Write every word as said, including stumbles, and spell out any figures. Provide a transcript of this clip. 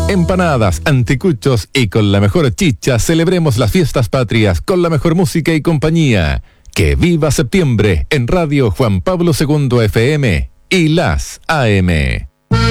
Empanadas, anticuchos y con la mejor chicha celebremos las fiestas patrias con la mejor música y compañía. Que viva septiembre en Radio Juan Pablo segundo F M y las A M.